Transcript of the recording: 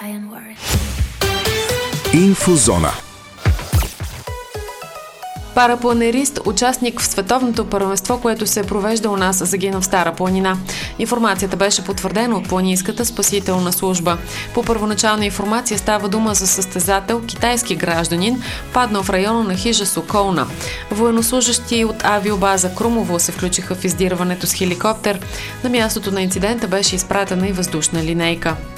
Инфозона. Парапланерист, участник в световното първенство, което се провежда у нас, загина в Стара планина. Информацията беше потвърдена от планинската спасителна служба. По първоначална информация става дума за състезател, китайски гражданин, паднал в района на хижа Соколна. Военнослужащи от авиобаза Крумово се включиха в издирването с хеликоптер. На мястото на инцидента беше изпратена и въздушна линейка.